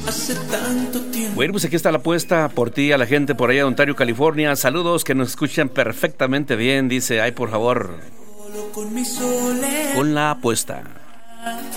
Hace tanto tiempo. Bueno, pues aquí está la apuesta por ti, a la gente por allá de Ontario, California. Saludos, que nos escuchan perfectamente bien. Dice, ay, por favor, Con mi soledad. con la apuesta.